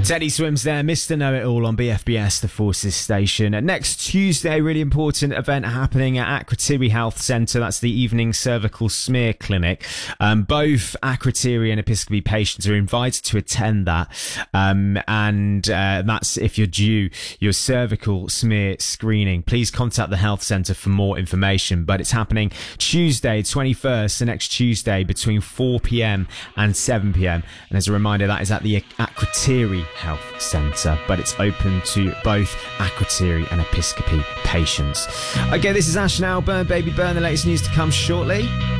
Teddy Swims there, Mr. Know-It-All on BFBS, the Forces Station. Next Tuesday, really important event happening at Akrotiri Health Centre. That's the evening cervical smear clinic. Both Akrotiri and Episcopi patients are invited to attend that. And that's if you're due your cervical smear screening. Please contact the health centre for more information. But it's happening Tuesday, 21st, the next Tuesday, between 4 p.m. and 7 p.m. And as a reminder, that is at the Akrotiri Health Centre, but it's open to both Akrotiri and Episcopi patients. Okay, this is Ash and Al, Burn Baby Burn. The latest news to come shortly.